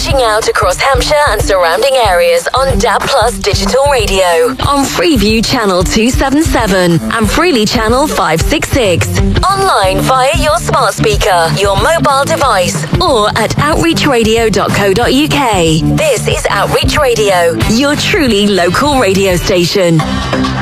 reaching out across Hampshire and surrounding areas on DAB Plus Digital Radio, on Freeview Channel 277 and Freely Channel 566. Online via your smart speaker, your mobile device, or at outreachradio.co.uk. This is Outreach Radio, your truly local radio station.